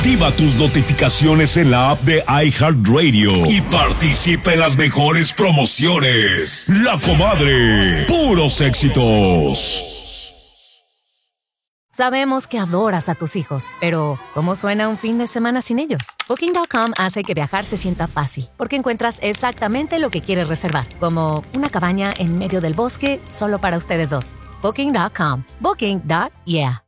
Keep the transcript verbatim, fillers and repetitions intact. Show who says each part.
Speaker 1: Activa tus notificaciones en la app de iHeartRadio y participa en las mejores promociones. La Comadre, puros éxitos.
Speaker 2: Sabemos que adoras a tus hijos, pero ¿cómo suena un fin de semana sin ellos? Booking punto com hace que viajar se sienta fácil, porque encuentras exactamente lo que quieres reservar, como una cabaña en medio del bosque solo para ustedes dos. Booking punto com. Booking. Yeah.